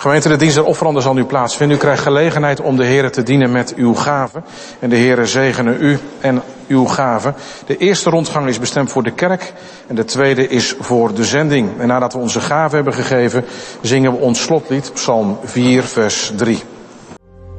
Gemeente, de dienst der offeranden zal nu plaatsvinden. U krijgt gelegenheid om de Heere te dienen met uw gaven. En de Heere zegene u en uw gaven. De eerste rondgang is bestemd voor de kerk en de tweede is voor de zending. En nadat we onze gaven hebben gegeven, zingen we ons slotlied, Psalm 4, vers 3.